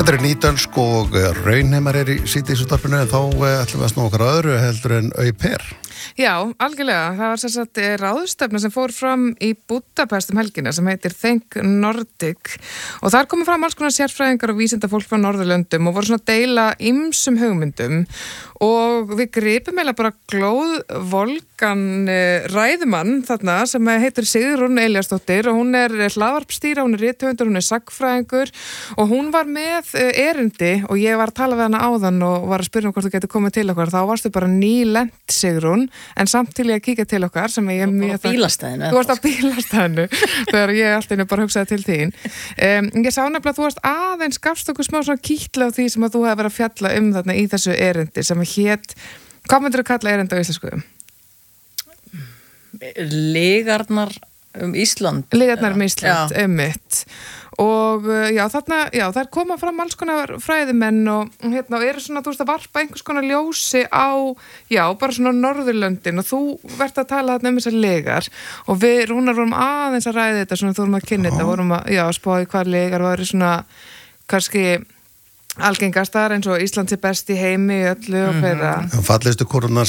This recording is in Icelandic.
Þetta nýdönsk og raunheimar í síðdísúttarpinu en þá ætlum við að snúa okkar öðru heldur en au pair. Já, algjörlega. Það var sem sagt ráðstefna sem fór fram í Budapest helgina sem heitir Think Nordic og þar komu fram alls konar sérfræðingar og vísindafólk frá Norðurlöndum og voru svona að deila ýmsum hugmyndum og við gripum eiginlega bara glóðvolgan ræðumann þarna sem heitir Sigrún Elíasdóttir og hún hlaðvarpstýra, hún rithöfundur, hún sakfræðingur og hún var með erindi og ég var að tala við hana áðan og var að spyrja hvort þú getur komið til okkar. Þá varstu bara nýlent Sigrún en samt til ég að kíkja til okkar sem ég mjög bílastæðinu. Þú varst á bílastæðinu þegar ég alltaf bara hugsaði til þín. Ég sá nefnilega að þú varst aðeins gafst okkur smá svona kýtla á því sem að þú hefði verið að fjalla þarna í þessu erindi sem hét, hvað myndir þú kalla erindi á íslensku? Lygarnar Ísland. Lygarnar Ísland, mitt. Og þar koma fram alls konar fræðimenn og eru svona, þú veist, að varpa einhvers konar ljósi á, bara svona Norðurlöndin og þú vert að tala þarna þessar lygar og við Rúnar vorum aðeins að ræða þetta svona, þú vorum að kynna þetta, vorum að spá í hvað lygar var svona, kannski algengastar eins og Ísland sé best í heimi í öllu og fleira. Fallegustu konurnar